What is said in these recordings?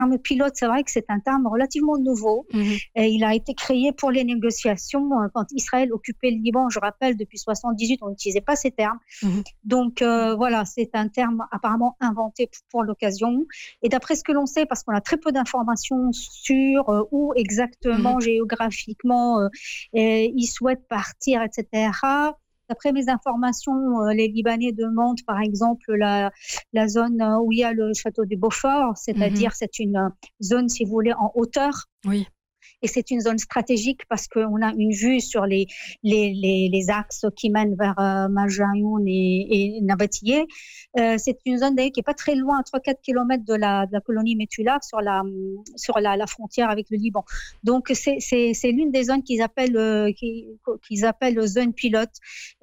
pilote, c'est vrai que c'est un terme relativement nouveau. Et il a été créé pour les négociations quand Israël occupait le Liban. Je rappelle, depuis 1978, on n'utilisait pas ces termes. Donc voilà, c'est un terme apparemment inventé pour l'occasion. Et d'après ce que l'on sait, parce qu'on a très peu d'informations sur où exactement géographiquement ils souhaitent partir, etc. D'après mes informations, les Libanais demandent par exemple la zone où il y a le château du Beaufort, c'est-à-dire c'est une zone, si vous voulez, en hauteur. Oui. Et c'est une zone stratégique parce qu'on a une vue sur les axes qui mènent vers Majayoun et Nabatiyeh. C'est une zone d'ailleurs qui n'est pas très loin, à 3-4 km de la colonie Metula, sur la frontière avec le Liban. Donc c'est l'une des zones qu'ils appellent zone pilote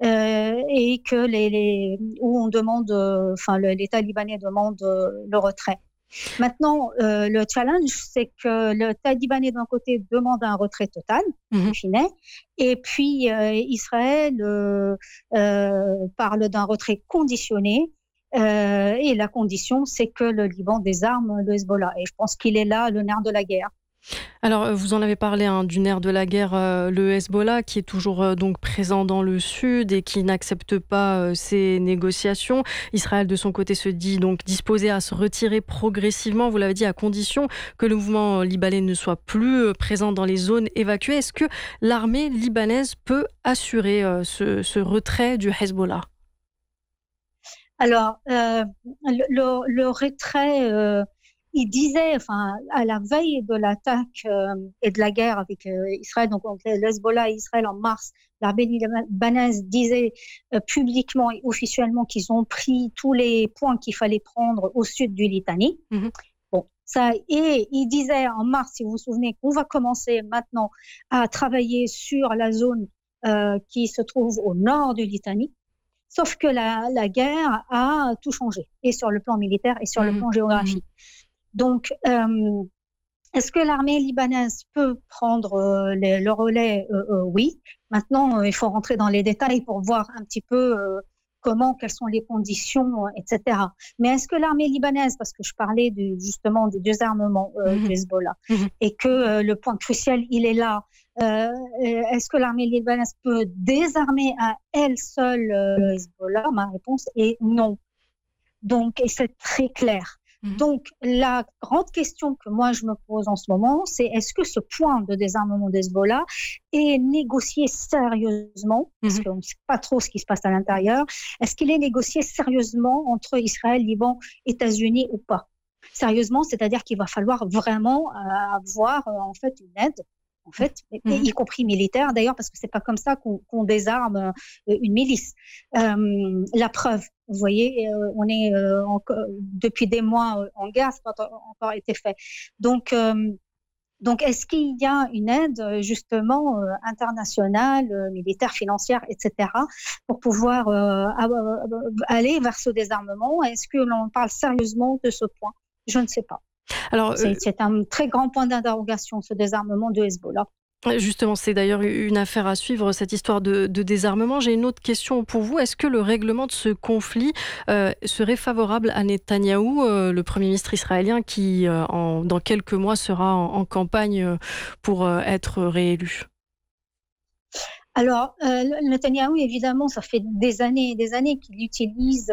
et où on demande, l'État libanais demande le retrait. Maintenant, le challenge, c'est que le Libanais d'un côté demande un retrait total, et puis Israël parle d'un retrait conditionné, et la condition, c'est que le Liban désarme le Hezbollah. Et je pense qu'il est là le nerf de la guerre. Alors, vous en avez parlé du nerf de la guerre, le Hezbollah, qui est toujours donc présent dans le sud et qui n'accepte pas ces négociations. Israël, de son côté, se dit donc disposé à se retirer progressivement, vous l'avez dit, à condition que le mouvement libanais ne soit plus présent dans les zones évacuées. Est-ce que l'armée libanaise peut assurer ce retrait du Hezbollah ? Alors, le retrait... il disait, à la veille de l'attaque et de la guerre avec Israël, donc entre le Hezbollah et Israël en mars, l'armée libanaise disait publiquement et officiellement qu'ils ont pris tous les points qu'il fallait prendre au sud du Litani. Et il disait en mars, si vous vous souvenez, qu'on va commencer maintenant à travailler sur la zone qui se trouve au nord du Litani. Sauf que la guerre a tout changé, et sur le plan militaire et sur le plan géographique. Donc, est-ce que l'armée libanaise peut prendre le relais ? Oui. Maintenant, il faut rentrer dans les détails pour voir un petit peu quelles sont les conditions, etc. Mais est-ce que l'armée libanaise, parce que je parlais justement du désarmement du Hezbollah, et que le point crucial, il est là, est-ce que l'armée libanaise peut désarmer à elle seule le Hezbollah ? Ma réponse est non. Donc, et c'est très clair. Donc, la grande question que moi je me pose en ce moment, c'est est-ce que ce point de désarmement d'Hezbollah est négocié sérieusement, parce qu'on ne sait pas trop ce qui se passe à l'intérieur, est-ce qu'il est négocié sérieusement entre Israël, Liban, États-Unis ou pas ? Sérieusement, c'est-à-dire qu'il va falloir vraiment avoir en fait une aide, y compris militaire d'ailleurs, parce que c'est pas comme ça qu'on désarme une milice. La preuve, vous voyez, on est depuis des mois en guerre, ça n'a pas encore été fait. Donc, est-ce qu'il y a une aide justement internationale, militaire, financière, etc., pour pouvoir aller vers ce désarmement ? Est-ce que l'on parle sérieusement de ce point ? Je ne sais pas. Alors, c'est un très grand point d'interrogation, ce désarmement de Hezbollah. Justement, c'est d'ailleurs une affaire à suivre, cette histoire de désarmement. J'ai une autre question pour vous. Est-ce que le règlement de ce conflit serait favorable à Netanyahou, le Premier ministre israélien, qui, dans quelques mois, sera en campagne pour être réélu ? Alors, Netanyahou, évidemment, ça fait des années qu'il utilise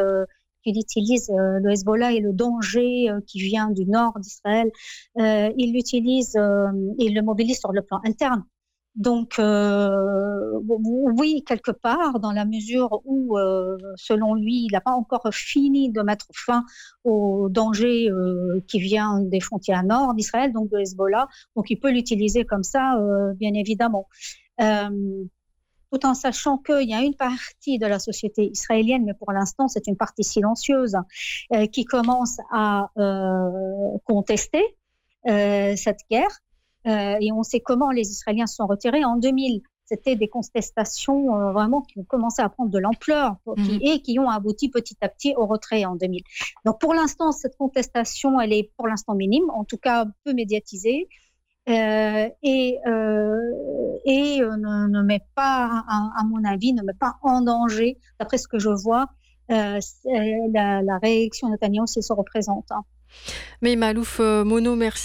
le Hezbollah et le danger qui vient du nord d'Israël. Il l'utilise, il le mobilise sur le plan interne. Donc, oui, quelque part, dans la mesure où, selon lui, il n'a pas encore fini de mettre fin au danger qui vient des frontières nord d'Israël, donc de Hezbollah. Donc, il peut l'utiliser comme ça, bien évidemment. Tout en sachant qu'il y a une partie de la société israélienne, mais pour l'instant c'est une partie silencieuse, qui commence à contester cette guerre, et on sait comment les Israéliens se sont retirés. En 2000, c'était des contestations vraiment qui ont commencé à prendre de l'ampleur et qui ont abouti petit à petit au retrait en 2000. Donc pour l'instant, cette contestation, elle est pour l'instant minime, en tout cas peu médiatisée. Et ne met pas, à mon avis, ne met pas en danger, d'après ce que je vois, la réélection de Netanyahou, s'il se représente. Mais Malouf Mono, merci.